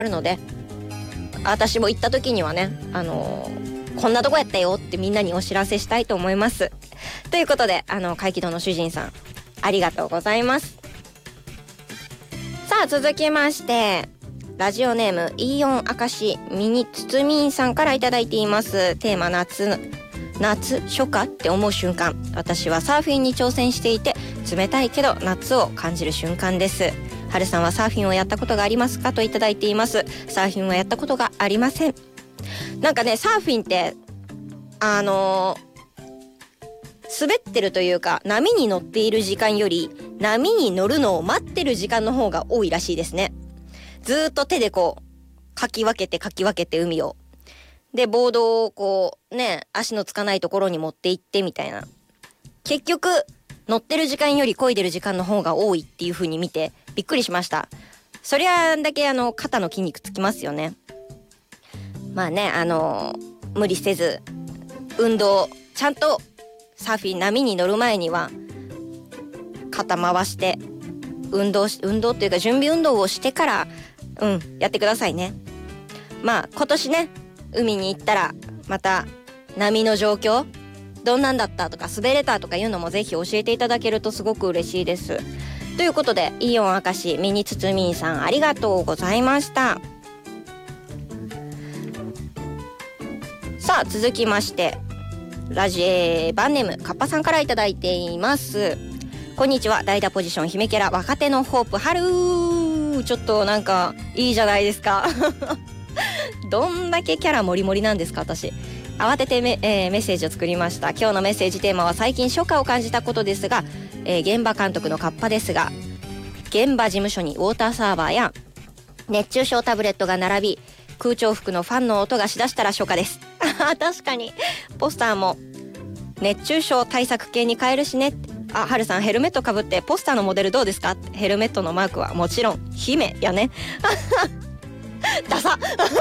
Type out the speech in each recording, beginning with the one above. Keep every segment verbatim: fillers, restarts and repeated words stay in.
るので、私も行った時にはね、あのー、こんなとこやったよってみんなにお知らせしたいと思います。ということで、あの怪奇堂の主人さんありがとうございます。さあ続きまして、ラジオネームイーオン明石ミニつつみんさんからいただいています。テーマ夏夏初夏って思う瞬間。私はサーフィンに挑戦していて冷たいけど夏を感じる瞬間です。春さんはサーフィンをやったことがありますかといただいています。サーフィンはやったことがありません。なんかね、サーフィンってあのー、滑ってるというか波に乗っている時間より波に乗るのを待ってる時間の方が多いらしいですね。ずーっと手でこうかき分けてかき分けて海をでボードをこうね足のつかないところに持って行ってみたいな、結局乗ってる時間より漕いでる時間の方が多いっていう風に見てびっくりしました。そりゃあんだけあの肩の筋肉つきますよね。まあね、あのー、無理せず運動ちゃんとサーフィン波に乗る前には肩回して運動し運動っていうか準備運動をしてからうんやってくださいね。まあ今年ね海に行ったらまた波の状況どんなんだったとか滑れたとかいうのもぜひ教えていただけるとすごく嬉しいです。ということでイオン明石ミニつつみんさんありがとうございました。さあ続きましてラジエバンネームカッパさんからいただいています。こんにちは、代打ポジション姫キャラ若手のホープ春。ちょっとなんかいいじゃないですかどんだけキャラモリモリなんですか。私慌ててメ、えー、メッセージを作りました。今日のメッセージテーマは最近初夏を感じたことですが、えー、現場監督のカッパですが、現場事務所にウォーターサーバーや熱中症タブレットが並び空調服のファンの音がしだしたら初夏です確かにポスターも熱中症対策系に変えるしね。あ、はるさんヘルメットかぶってポスターのモデルどうですか。ヘルメットのマークはもちろん姫やねダサ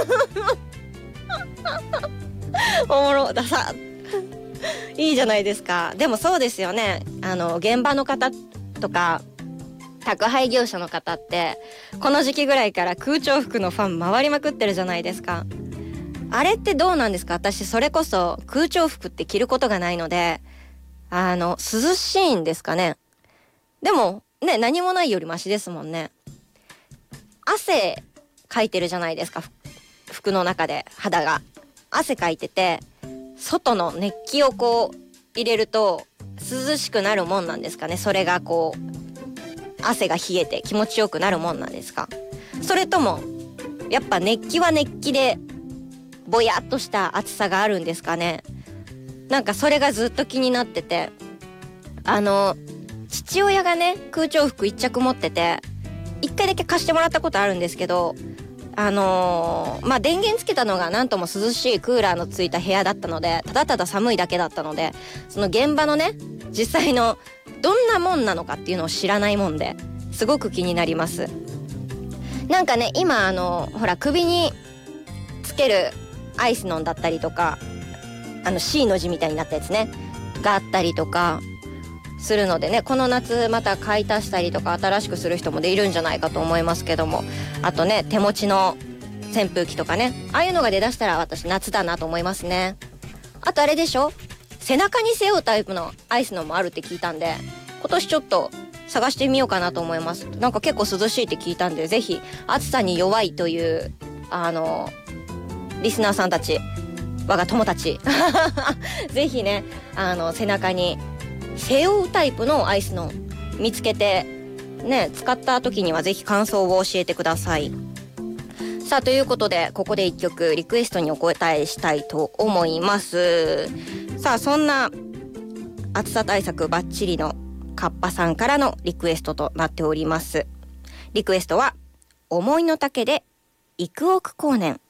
おもろダサいいじゃないですか。でもそうですよね、あの現場の方とか宅配業者の方ってこの時期ぐらいから空調服のファン回りまくってるじゃないですか。あれってどうなんですか。私それこそ空調服って着ることがないので、あの涼しいんですかね。でもね、何もないよりマシですもんね。汗かいてるじゃないですか、服の中で肌が汗かいてて、外の熱気をこう入れると涼しくなるもんなんですかね。それがこう汗が冷えて気持ちよくなるもんなんですか。それともやっぱ熱気は熱気でぼやっとした暑さがあるんですかね。なんかそれがずっと気になってて、あの父親がね空調服一着持ってて一回だけ貸してもらったことあるんですけど、あのー、まあ電源つけたのがなんとも涼しいクーラーのついた部屋だったので、ただただ寒いだけだったので、その現場のね実際のどんなもんなのかっていうのを知らないもんですごく気になります。なんかね今あのほら首につけるアイスノンだったりとか、あの C の字みたいになったやつねがあったりとかするのでね、この夏また買い足したりとか新しくする人もいるんじゃないかと思いますけども、あとね手持ちの扇風機とかね、ああいうのが出だしたら私夏だなと思いますね。あとあれでしょ、背中に背負うタイプのアイスのもあるって聞いたんで、今年ちょっと探してみようかなと思います。なんか結構涼しいって聞いたんで、ぜひ暑さに弱いというあのリスナーさんたち、我が友達ぜひねあの背中に背負うタイプのアイスの見つけてね、使った時にはぜひ感想を教えてください。さあということでここで一曲リクエストにお答えしたいと思います。さあそんな暑さ対策バッチリのカッパさんからのリクエストとなっております。リクエストは思いの丈で幾億光年。